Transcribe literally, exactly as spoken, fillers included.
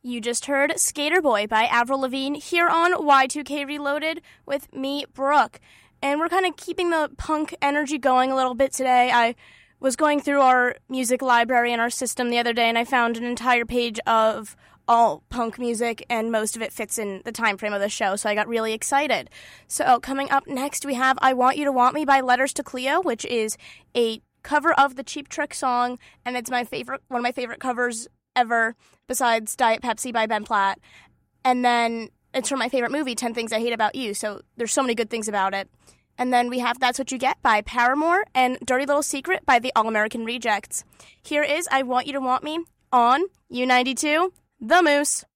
You just heard Skater Boy by Avril Lavigne here on Y two K Reloaded with me, Brooke. And we're kind of keeping the punk energy going a little bit today. I was going through our music library in our system the other day, and I found an entire page of all punk music, and most of it fits in the time frame of the show, so I got really excited. So coming up next, we have I Want You to Want Me by Letters to Cleo, which is a cover of the Cheap Trick song, and it's my favorite, one of my favorite covers ever, besides Diet Pepsi by Ben Platt. And then it's from my favorite movie, ten Things I Hate About You, so there's so many good things about it. And then we have That's What You Get by Paramore and Dirty Little Secret by the All-American Rejects. Here is I Want You to Want Me on U ninety-two, The Moose.